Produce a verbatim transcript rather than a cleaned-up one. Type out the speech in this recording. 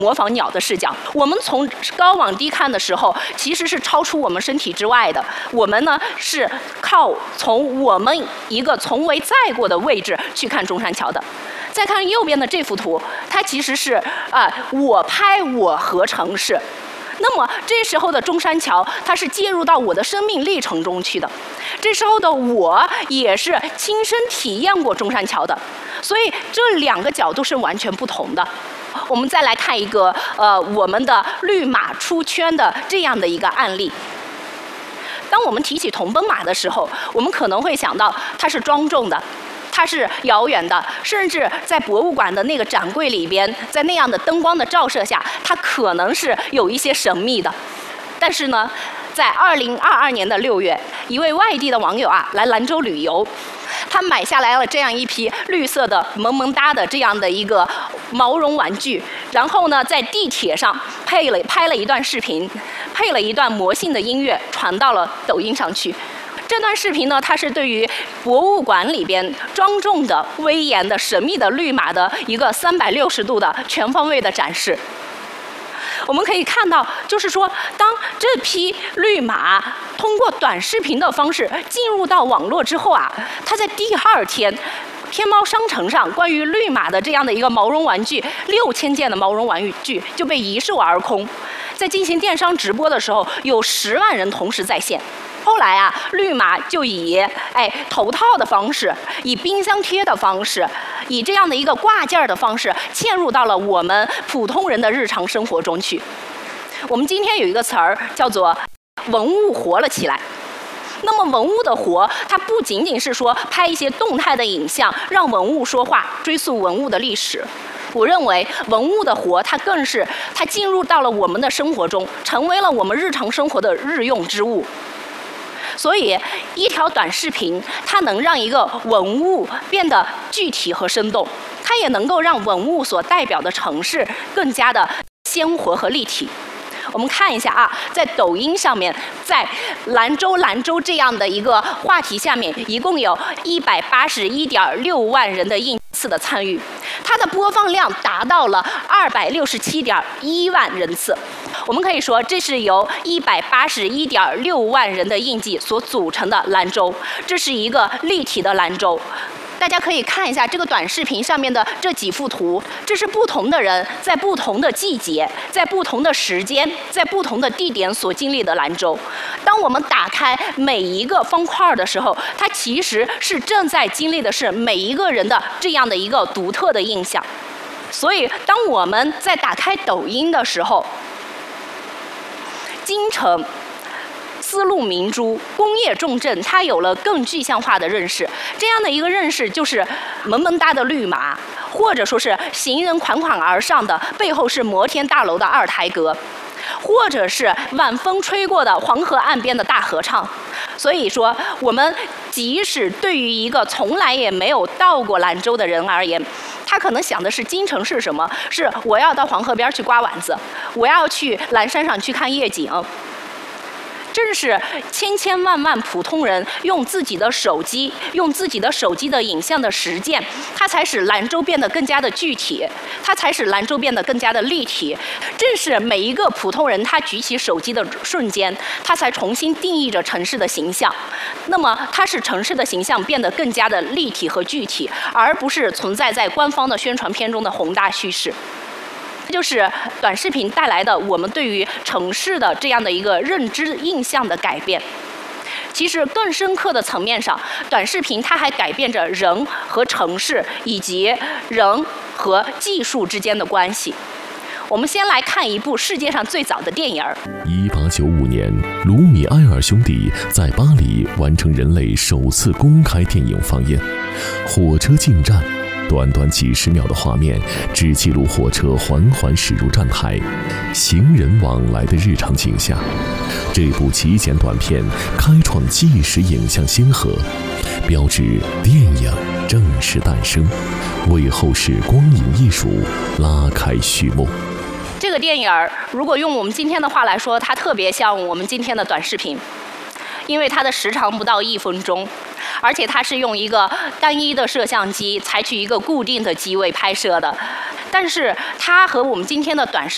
模仿鸟的视角。我们从高往低看的时候，其实是超出我们身体之外的。我们呢是靠从我们一个从未在过的位置去看中山桥的。再看右边的这幅图，它其实是啊、呃，我拍我合城市。那么这时候的中山桥，它是介入到我的生命历程中去的。这时候的我也是亲身体验过中山桥的，所以这两个角度是完全不同的。我们再来看一个呃我们的绿马出圈的这样的一个案例。当我们提起铜奔马的时候，我们可能会想到它是庄重的，它是遥远的，甚至在博物馆的那个展柜里边，在那样的灯光的照射下，它可能是有一些神秘的。但是呢，在二零二二年的六月，一位外地的网友啊来兰州旅游，他买下来了这样一批绿色的萌萌哒的这样的一个毛绒玩具，然后呢，在地铁上配了拍了一段视频，配了一段魔性的音乐，传到了抖音上去。这段视频呢，它是对于博物馆里边庄重的、威严的、神秘的绿马的一个三百六十度的全方位的展示。我们可以看到，就是说，当这批绿马通过短视频的方式进入到网络之后啊，它在第二天，天猫商城上关于绿马的这样的一个毛绒玩具，六千件的毛绒玩具就被一售而空。在进行电商直播的时候，有十万人同时在线。后来啊，绿马就以哎头套的方式，以冰箱贴的方式，以这样的一个挂件的方式，嵌入到了我们普通人的日常生活中去。我们今天有一个词儿叫做“文物活了起来”。那么文物的活，它不仅仅是说拍一些动态的影像，让文物说话，追溯文物的历史。我认为文物的活，它更是它进入到了我们的生活中，成为了我们日常生活的日用之物。所以，一条短视频，它能让一个文物变得具体和生动，它也能够让文物所代表的城市更加的鲜活和立体。我们看一下啊，在抖音上面，在兰州兰州这样的一个话题下面，一共有一百八十一点六万人的应次的参与，它的播放量达到了二百六十七点一万人次。我们可以说，这是由一百八十一点六万人的印记所组成的兰州，这是一个立体的兰州。大家可以看一下这个短视频上面的这几幅图，这是不同的人在不同的季节、在不同的时间、在不同的地点所经历的兰州。当我们打开每一个方块的时候，它其实是正在经历的是每一个人的这样的一个独特的印象。所以，当我们在打开抖音的时候，京城、丝路明珠、工业重镇，它有了更具象化的认识。这样的一个认识，就是萌萌哒的绿马，或者说是行人款款而上的背后是摩天大楼的二台阁，或者是晚风吹过的黄河岸边的大合唱。所以说，我们即使对于一个从来也没有到过兰州的人而言，他可能想的是京城是什么？是我要到黄河边去刮碗子，我要去蓝山上去看夜景。正是千千万万普通人用自己的手机，用自己的手机的影像的实践，它才使兰州变得更加的具体，它才使兰州变得更加的立体。正是每一个普通人他举起手机的瞬间，他才重新定义着城市的形象。那么，它使城市的形象变得更加的立体和具体，而不是存在在官方的宣传片中的宏大叙事。这就是短视频带来的我们对于城市的这样的一个认知印象的改变。其实更深刻的层面上，短视频它还改变着人和城市以及人和技术之间的关系。我们先来看一部世界上最早的电影。 一八九五年，卢米埃尔兄弟在巴黎完成人类首次公开电影放映，火车进站。短短几十秒的画面，只记录火车缓缓驶入站台，行人往来的日常景象。这部极简短片开创纪实影像先河，标志电影正式诞生，为后世光影艺术拉开序幕。 这个电影如果用我们今天的话来说，它特别像我们今天的短视频，因为它的时长不到一分钟。而且它是用一个单一的摄像机，采取一个固定的机位拍摄的，但是它和我们今天的短视